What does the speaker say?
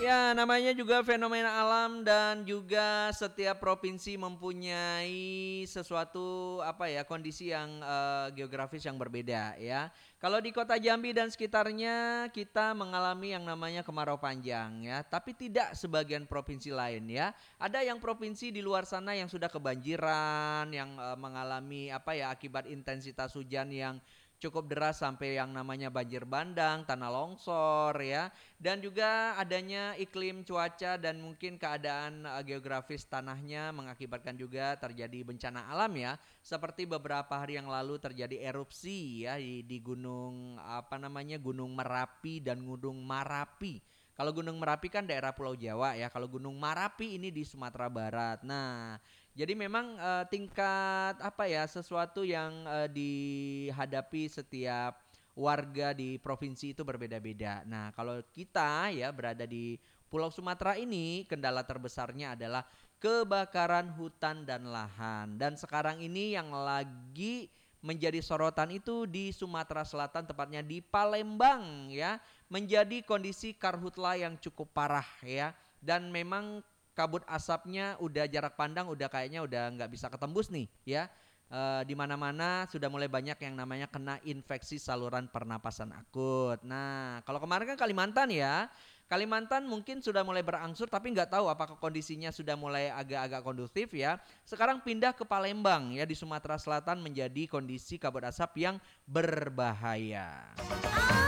Ya, namanya juga fenomena alam dan juga setiap provinsi mempunyai sesuatu apa ya, kondisi yang geografis yang berbeda ya. Kalau di Kota Jambi dan sekitarnya kita mengalami yang namanya kemarau panjang ya, tapi tidak sebagian provinsi lain ya. Ada yang provinsi di luar sana yang sudah kebanjiran, yang mengalami apa ya akibat intensitas hujan yang cukup deras sampai yang namanya banjir bandang, tanah longsor ya. Dan juga adanya iklim cuaca dan mungkin keadaan geografis tanahnya mengakibatkan juga terjadi bencana alam ya. Seperti beberapa hari yang lalu terjadi erupsi ya di gunung apa namanya Gunung Merapi dan Gunung Marapi. Kalau Gunung Merapi kan daerah Pulau Jawa ya. Kalau Gunung Marapi ini di Sumatera Barat. Nah, jadi memang tingkat apa ya sesuatu yang dihadapi setiap warga di provinsi itu berbeda-beda. Nah, kalau kita ya berada di Pulau Sumatera ini, kendala terbesarnya adalah kebakaran hutan dan lahan. Dan sekarang ini yang lagi menjadi sorotan itu di Sumatera Selatan, tepatnya di Palembang ya, menjadi kondisi karhutla yang cukup parah ya. Dan memang kabut asapnya udah jarak pandang udah kayaknya udah nggak bisa ketembus nih ya. Di mana-mana sudah mulai banyak yang namanya kena infeksi saluran pernapasan akut. Nah, kalau kemarin kan Kalimantan ya, Kalimantan mungkin sudah mulai berangsur tapi nggak tahu apakah kondisinya sudah mulai agak-agak kondusif ya. Sekarang pindah ke Palembang ya di Sumatera Selatan menjadi kondisi kabut asap yang berbahaya.